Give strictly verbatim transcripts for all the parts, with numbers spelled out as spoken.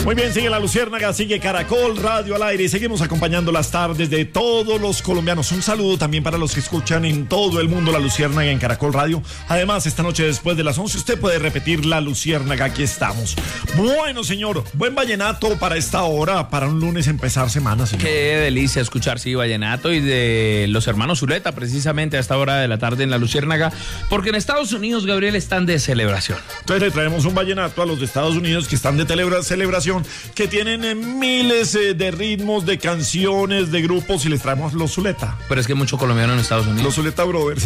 Muy bien, sigue La Luciérnaga, sigue Caracol Radio al aire y seguimos acompañando las tardes de todos los colombianos. Un saludo también para los que escuchan en todo el mundo La Luciérnaga en Caracol Radio. Además, esta noche después de las once usted puede repetir La Luciérnaga, aquí estamos. Bueno, señor, buen vallenato para esta hora, para un lunes empezar semana, señor. Qué delicia escuchar, sí, vallenato y de los hermanos Zuleta, precisamente a esta hora de la tarde en La Luciérnaga, porque en Estados Unidos, Gabriel, están de celebración. Entonces le traemos un vallenato a los de Estados Unidos que están de celebra- celebración, que tienen eh, miles eh, de ritmos, de canciones, de grupos, y les traemos los Zuleta. Pero es que mucho colombiano en Estados Unidos. Los Zuleta Brothers.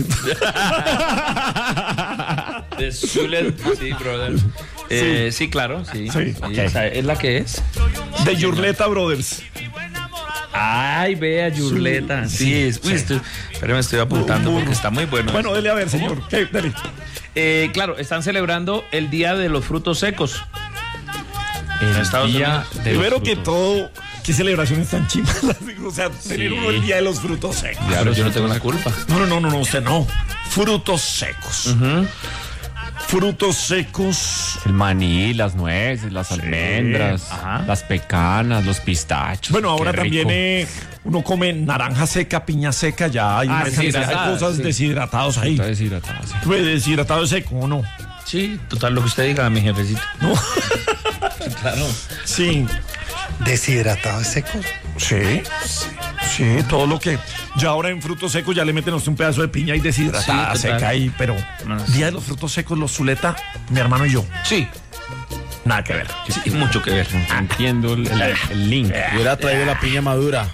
De Zuleta, sí, brother. Eh, sí. sí, claro, sí. Sí, sí okay. Esa es la que es. De Yurleta Brothers. Ay, vea, Yurleta. Sí, sí, es, uy, sí. Estoy, espérame, estoy apuntando porque está muy bueno. Bueno, dele a ver, señor. Okay, dele. Eh, claro, están celebrando el Día de los Frutos Secos. El En Estados día Unidos. de Primero los que frutos. todo, qué celebraciones tan chivas. O sea, tener uno el Día de los Frutos Secos. Claro, yo no tengo la culpa. No, no, no, no, no, usted no. Frutos secos. Uh-huh. Frutos secos. El maní, las nueces, las almendras, Ajá. las pecanas, los pistachos. Bueno, ahora Qué también rico. eh, uno come naranja seca, piña seca, ya hay, Ah, una cantidad de deshidratadas, cosas sí. deshidratados ahí. Está deshidratado, sí. Pues deshidratado es seco, ¿o no? Sí, total, lo que usted diga, mi jefecito. No. Claro. Sí, Deshidratado seco. sí, sí, todo lo que... Ya ahora en frutos secos ya le meten a usted un pedazo de piña y deshidratada, Sí, total. seca ahí, pero... No, Día de los frutos secos, los Zuleta, mi hermano y yo, Sí, nada que ver. sí, mucho que ver. Entiendo el, el- el link. Hubiera traído la piña madura.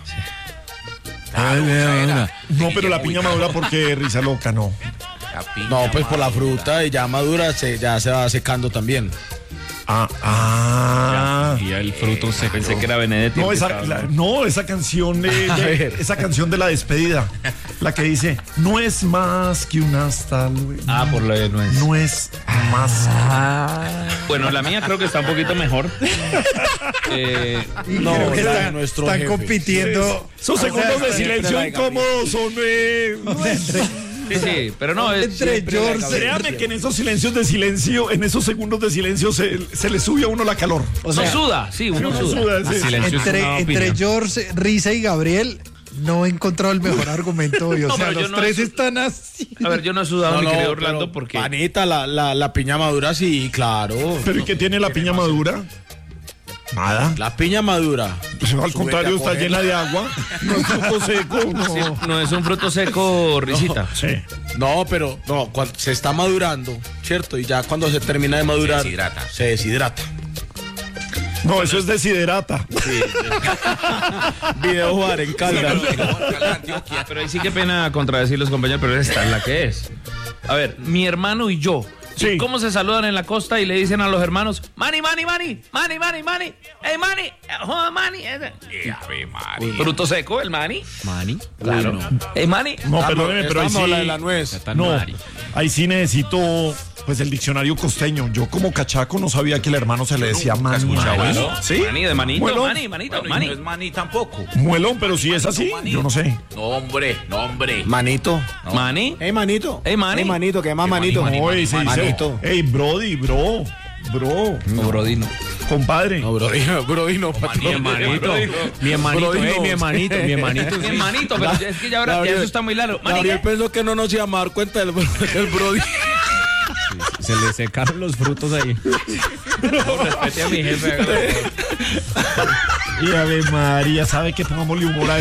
No, pero la piña madura porque risa loca, no. No, pues por la fruta y ya madura se, ya se va secando también. Ah, ah. Y el fruto seco. Pensé que era Benedetti. No, el que esa, estaba la- hablando. no, esa canción de, de- esa canción de la despedida, la que dice, no es más que un hasta luego. Ah, por lo de nuez. No es más. Bueno, la mía creo que está un poquito mejor. Eh, No, Creo que la de están, nuestro están jefe. compitiendo. Esos segundos de silencio la de Gabriel. incómodos son... Eh, sí, sí, pero no, es, Entre George. créame que en esos silencios de silencio, en esos segundos de silencio se, se le sube a uno la calor. O sea, no suda, sí, uno Uno suda. suda, sí. Silencio es una entre, entre opinión. George, Risa y Gabriel, no he encontrado el mejor argumento hoy. O No, sea, pero yo los no tres he- están así. A ver, yo no he sudado, mi querido Orlando, pero, porque... Panita, la, la, la piña madura, sí, claro. Pero ¿y qué tiene la piña madura? Nada. La piña madura. Pues, al contrario, a está cogerla. llena de agua. No es fruto seco. No. Sí, no es un fruto seco, risita. Sí. No, pero no, cuando se está madurando, ¿cierto? Y ya cuando se termina de madurar, se deshidrata. Se deshidrata. No, eso es desiderata. Video jugar en Caldas. Pero ahí sí que pena contradecir los compañeros, pero esta es la que es. A ver, mi hermano y yo. Sí. ¿Cómo se saludan en la costa y le dicen a los hermanos, Mani, Mani, Mani, Mani, Mani, Mani, hey, Mani, joda, Mani? Fruto seco, el Mani. Mani. Claro. Hey, Mani. No, perdóneme, pero ahí Estamos la de sí. la nuez. Tan No, Mari. ahí sí necesito pues el diccionario costeño. Yo como cachaco no sabía que el hermano se le decía mani. Claro. ¿Sí? Mani de manito, Muelón. Mani, manito, Bueno, y Mani. no es maní tampoco. Muelón, pero si es así, Maní. yo no sé. No, hombre, no, hombre. Manito. Mani. Hey, manito. Hey, Mani. Hey, manito, ¿qué más manito? Mani, Oye, se dice, manito. hey, Brody, bro, bro, No, Brodino. compadre. No, bro, bro, y no, patrón. Mi hermanito. Mi hermanito. Bro, Ey, no. mi hermanito. Mi hermanito. Mi sí. hermanito, pero es que ya ahora ya Gabriel- eso está muy largo. Mani, Gabriel ¿qué? pensó que no nos iba a dar cuenta del, del Brody. Se le secaron los frutos ahí. Respete a mi jefe. Y a ver, María, ¿sabe que pongámosle humor a